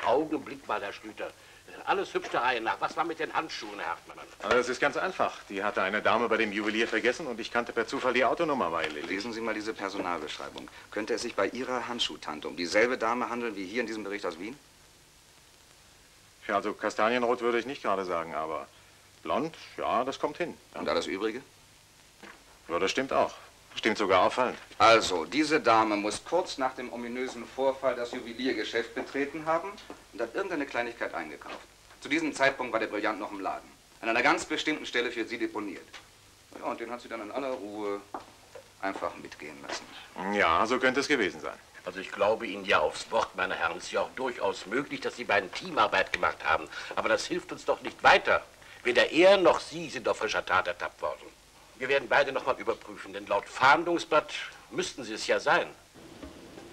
Augenblick mal, Herr Schlüter. Alles hübsch der Reihe nach. Was war mit den Handschuhen, Herr Hartmann? Das ist ganz einfach. Die hatte eine Dame bei dem Juwelier vergessen und ich kannte per Zufall die Autonummer, weil... Lesen Sie mal diese Personalbeschreibung. Könnte es sich bei Ihrer Handschuhtante um dieselbe Dame handeln wie hier in diesem Bericht aus Wien? Ja, also kastanienrot würde ich nicht gerade sagen, aber blond, ja, das kommt hin. Ja. Und alles Übrige? Ja, das stimmt auch. Stimmt sogar auffallend. Also, diese Dame muss kurz nach dem ominösen Vorfall das Juweliergeschäft betreten haben und hat irgendeine Kleinigkeit eingekauft. Zu diesem Zeitpunkt war der Brillant noch im Laden. An einer ganz bestimmten Stelle für sie deponiert. Ja, und den hat sie dann in aller Ruhe einfach mitgehen lassen. Ja, so könnte es gewesen sein. Also ich glaube Ihnen ja aufs Wort, meine Herren. Es ist ja auch durchaus möglich, dass Sie beiden Teamarbeit gemacht haben. Aber das hilft uns doch nicht weiter. Weder er noch Sie sind auf frischer Tat ertappt worden. Wir werden beide noch mal überprüfen, denn laut Fahndungsblatt müssten Sie es ja sein.